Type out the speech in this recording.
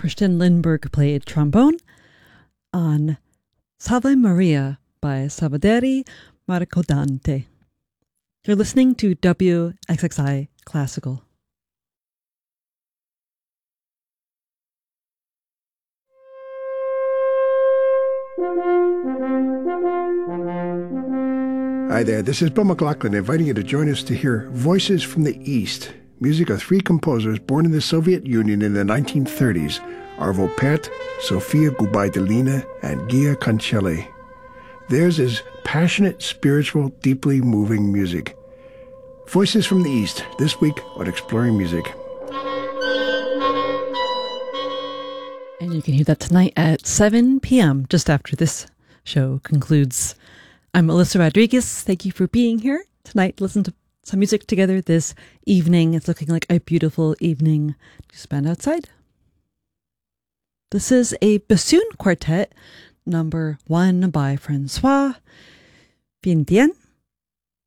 Christian Lindberg played trombone on Salve Maria by Salvaderi Marcodante. You're listening to WXXI Classical. Hi there, this is Bill McLaughlin inviting you to join us to hear Voices from the East, music of three composers born in the Soviet Union in the 1930s, Arvo Pärt, Sofia Gubaidulina, and Gia Cancelli. Theirs is passionate, spiritual, deeply moving music. Voices from the East, this week on Exploring Music. And you can hear that tonight at 7 p.m., just after this show concludes. I'm Melissa Rodriguez. Thank you for being here tonight. Listen to some music together this evening. It's looking like a beautiful evening to spend outside. This is a bassoon quartet, number 1 by Francois Viendien.